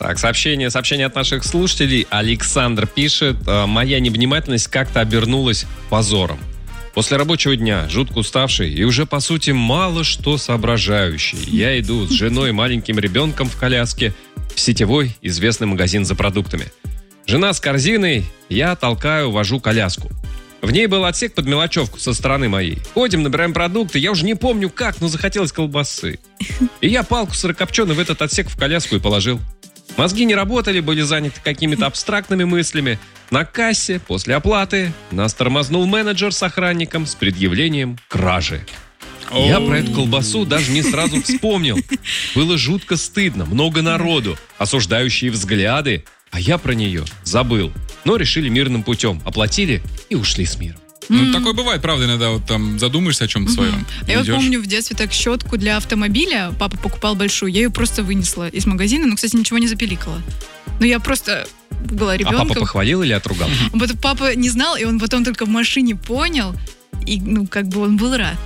Так, сообщение от наших слушателей. Александр пишет: «Моя невнимательность как-то обернулась позором. После рабочего дня, жутко уставший и уже, по сути, мало что соображающий, я иду с женой и маленьким ребенком в коляске в сетевой известный магазин за продуктами. Жена с корзиной, я толкаю, вожу коляску. В ней был отсек под мелочевку со стороны моей. Ходим, набираем продукты, я уже не помню как, но захотелось колбасы. И я палку сырокопченую в этот отсек в коляску и положил. Мозги не работали, были заняты какими-то абстрактными мыслями. На кассе, после оплаты, нас тормознул менеджер с охранником с предъявлением кражи. Я про эту колбасу даже не сразу вспомнил. Было жутко стыдно, много народу, осуждающие взгляды, а я про нее забыл. Но решили мирным путем, оплатили и ушли с миром». Ну, такое бывает, правда, иногда вот там задумаешься о чем-то своем. Я вот помню в детстве так щетку для автомобиля, папа покупал большую, я ее просто вынесла из магазина, но, кстати, ничего не запиликала. Но я просто была ребенком. А папа похвалил или отругал? Папа не знал, и он потом только в машине понял. И, как бы он был рад.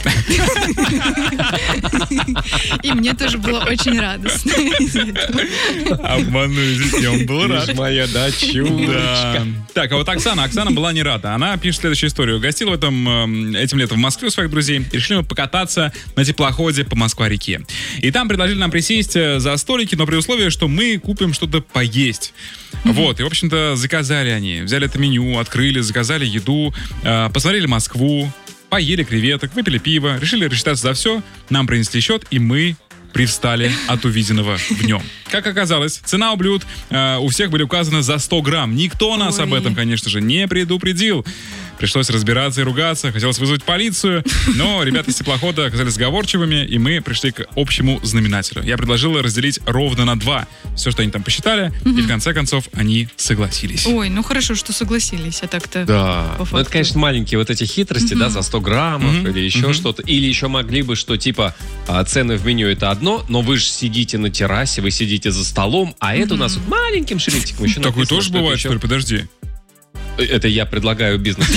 И мне тоже было очень радостно. Обманули, и он был рад. Моя дочурочка. Так, а вот Оксана была не рада. Она пишет следующую историю. Гостила этим летом в Москве у своих друзей. И решили мы покататься на теплоходе по Москва-реке. И там предложили нам присесть за столики, но при условии, что мы купим что-то поесть. Вот, и, в общем-то, заказали они. Взяли это меню, открыли, заказали еду, посмотрели Москву, поели креветок, выпили пиво, решили рассчитаться за все, нам принесли счет, и мы привстали от увиденного в нем. Как оказалось, цена у блюд у всех были указаны за 100 грамм. Никто нас об этом, конечно же, не предупредил. Пришлось разбираться и ругаться, хотелось вызвать полицию, но ребята из теплохода оказались сговорчивыми, и мы пришли к общему знаменателю. Я предложил разделить ровно на 2 все, что они там посчитали, и в конце концов они согласились. Ой, ну хорошо, что согласились, а так-то... Да, ну это, конечно, маленькие вот эти хитрости, да, за 100 граммов или еще что-то. Или еще могли бы, что типа цены в меню это одно, но вы же сидите на террасе, вы сидите за столом, а это у нас вот маленьким шрифтиком еще написано. Такое тоже бывает, что ли? Подожди. Это я предлагаю бизнес.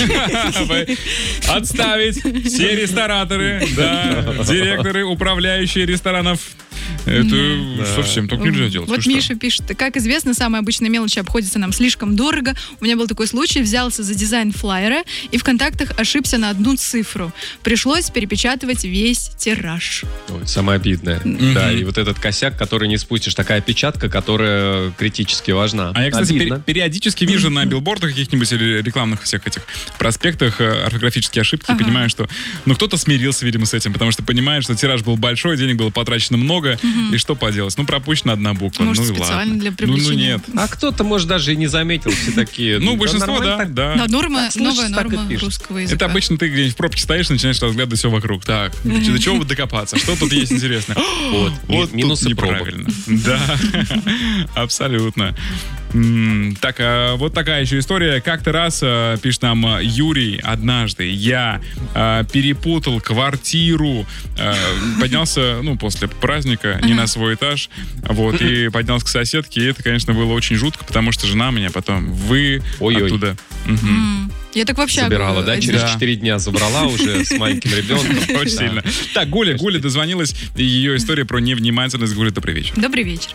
Отставить все рестораторы, да, директоры, управляющие ресторанов. Это совсем так нельзя делать. Вот Миша пишет: как известно, самые обычные мелочи обходятся нам слишком дорого. У меня был такой случай, взялся за дизайн флайера и в контактах ошибся на одну цифру. Пришлось перепечатывать весь тираж. Ой, самое обидное. Да, и вот этот косяк, который не спустишь, такая печатка, которая критически важна. А я, кстати, периодически вижу на билбордах каких-нибудь или рекламных всех этих проспектах орфографические ошибки, и понимаю, что кто-то смирился, видимо, с этим, потому что понимает, что тираж был большой, денег было потрачено много, и что поделать? Пропущена одна буква, может, ну и специально ладно. для привлечения. Нет. А кто-то, может, даже и не заметил, все такие... Большинство, да. Да, новая норма русского языка. Это обычно ты где-нибудь в пробке стоишь, начинаешь разглядывать все вокруг. Так, до чего бы докопаться? Что тут есть интересно? Вот минусы неправильно. Да, абсолютно. Так, вот такая еще история. Как-то раз, пишет нам Юрий, однажды я перепутал квартиру, поднялся, после праздника, не на свой этаж, вот, и поднялся к соседке, и это, конечно, было очень жутко, потому что жена меня потом оттуда... Я так вообще забирала, да? Через 4 дня забрала уже с маленьким ребенком. Очень сильно. Так, Гуля дозвонилась, и ее история про невнимательность. Гуля, добрый вечер. Добрый вечер.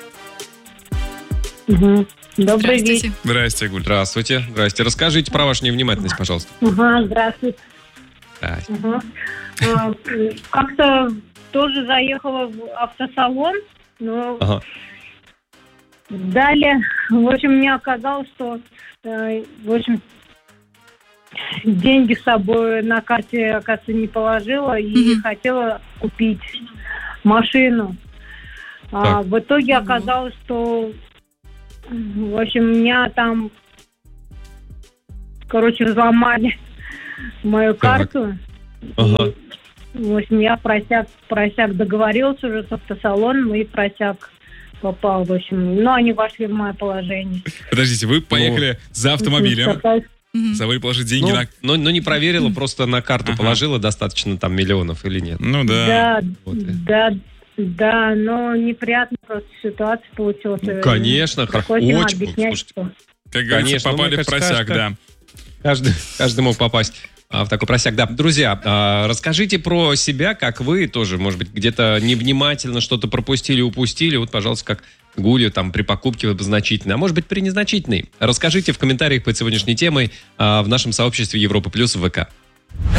Добрый вечер. Здрасте, Гуль. Здравствуйте. Здрасте. Расскажите про вашу невнимательность, пожалуйста. Здравствуйте. Как-то тоже заехала в автосалон, но далее, в общем, мне оказалось, что, в общем, деньги с собой на карте, оказывается, не положила и хотела купить машину. В итоге оказалось, что, в общем, меня там, взломали мою карту. И, в общем, я просяк договорился уже с автосалоном, и просяк попал, в общем. Но они вошли в мое положение. Подождите, вы поехали за автомобилем, забыли положить деньги на... Но не проверила, просто на карту положила достаточно там миллионов или нет? Ну да. Да, но неприятно просто ситуация получилась. Конечно, очень. Слушайте, как говорится, попали в просяк, да. Каждый мог попасть в такой просяк. Да, друзья, расскажите про себя, как вы тоже, может быть, где-то невнимательно что-то пропустили, упустили. Вот, пожалуйста, как Гулю там при покупке значительной, а может быть при незначительной? Расскажите в комментариях под сегодняшней темой в нашем сообществе Европа Плюс в ВК.